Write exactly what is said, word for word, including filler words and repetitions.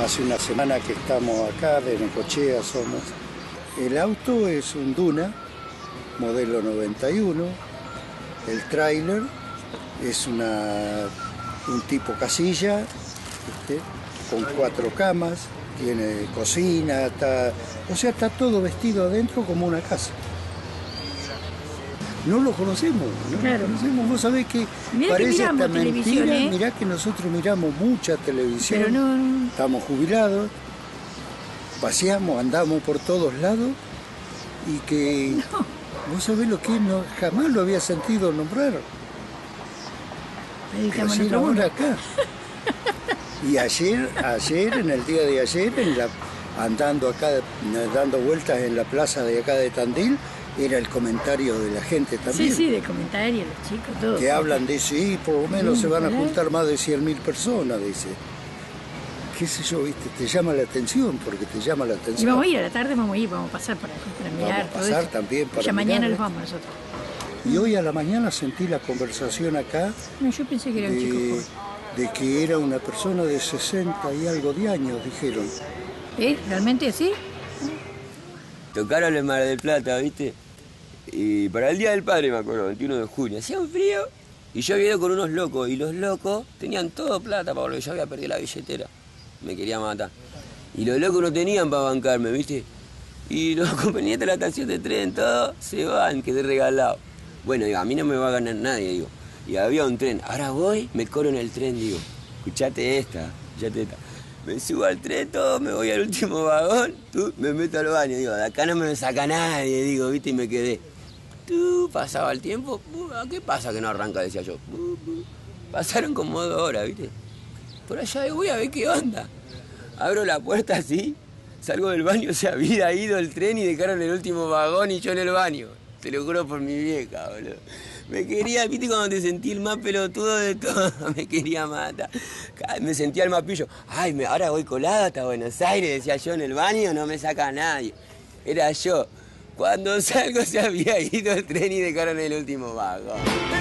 Hace una semana que estamos acá, de Necochea somos. El auto es un Duna, modelo noventa y uno. El tráiler es una, un tipo casilla, ¿viste? Con cuatro camas, tiene cocina, está, o sea, está todo vestido adentro como una casa. No lo conocemos, no claro. lo conocemos. Vos sabés que mirá parece que hasta mentira, ¿eh? mirá que nosotros miramos mucha televisión, pero no, no. Estamos jubilados, paseamos, andamos por todos lados y que no. vos sabés lo que no, jamás lo había sentido nombrar. Recién ahora acá. Y ayer, ayer, en el día de ayer, en la, andando acá, dando vueltas en la plaza de acá de Tandil, era el comentario de la gente también. Sí, sí, de comentarios, los chicos, todos. Que hablan de sí, por lo menos sí, se van a juntar más de cien mil personas, dice. Qué sé yo, viste, te llama la atención, porque te llama la atención. Y vamos a ir a la tarde, vamos a ir, vamos a pasar para, para mirar. Vamos a pasar también para ya mirar, mañana ¿eh? los vamos nosotros. Y hoy a la mañana sentí la conversación acá. No, yo pensé que era un de, chico joven. De que era una persona de sesenta y algo de años, dijeron. ¿Eh? ¿Realmente así? Tocaron en Mar del Plata, ¿viste? Y para el Día del Padre, me acuerdo, veintiuno de junio, hacía un frío y yo había ido con unos locos y los locos tenían todo plata para volver, yo había perdido la billetera, me quería matar. Y los locos no tenían para bancarme, ¿viste? Y los compañeros de la estación de tren, todos se van, quedé regalado. Bueno, digo, a mí no me va a ganar nadie, digo. Y había un tren, ahora voy, me coro en el tren, digo, escuchate esta, escuchate esta. Me subo al tren, todo, me voy al último vagón, tú, me meto al baño, digo, de acá no me saca nadie, digo, ¿viste? Y me quedé. Tú, pasaba el tiempo, ¿qué pasa que no arranca? Decía yo. Pasaron como dos horas, ¿viste? Por allá digo, voy a ver qué onda. Abro la puerta así, salgo del baño, o sea, había ido el tren y dejaron el último vagón y yo en el baño. Te lo juro por mi vieja, boludo. Me quería, ¿viste? Cuando te sentí el más pelotudo de todo, me quería matar. Me sentía el más pillo. Ay, me, ahora voy colado hasta Buenos Aires, decía yo en el baño, no me saca nadie. Era yo. Cuando salgo se había ido el tren y dejaron el último vagón.